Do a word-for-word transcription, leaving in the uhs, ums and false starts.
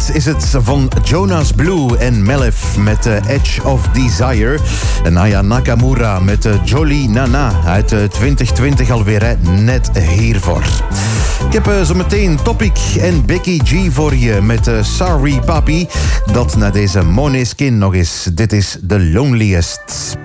Dit is het van Jonas Blue en Melif met uh, Edge of Desire. En Aya Nakamura met uh, Jolly Nana uit uh, twintig twintig alweer, hè, net hiervoor. Ik heb uh, zo meteen Topic en Becky G voor je met uh, Sorry Papi. Dat na deze Måneskin nog eens. Dit is The Loneliest.